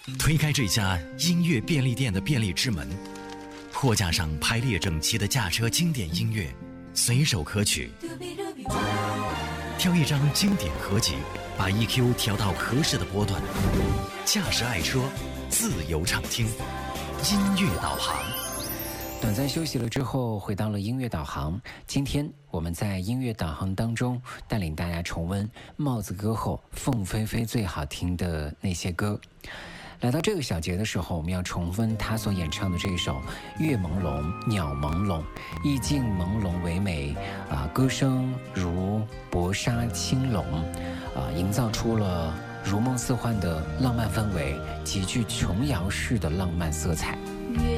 推开这家音乐便利店的便利之门，货架上排列整齐的驾车经典音乐，随手可取。挑一张经典合集，把 EQ 调到合适的波段，驾驶爱车，自由畅听，音乐导航。 短暂休息了之后，回到了音乐导航。今天我们在音乐导航当中带领大家重温帽子歌后凤飞飞最好听的那些歌。来到这个小节的时候，我们要重温她所演唱的这首《月朦胧鸟朦胧》，意境朦胧唯美歌声如薄纱轻拢营造出了如梦似幻的浪漫氛围，极具琼瑶式的浪漫色彩。